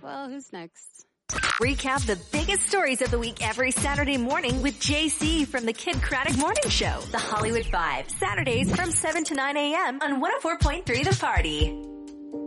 Well, who's next? Recap the biggest stories of the week every Saturday morning with JC from the Kid Craddock Morning Show. The Hollywood 5, Saturdays from 7 to 9 a.m. on 104.3 The Party.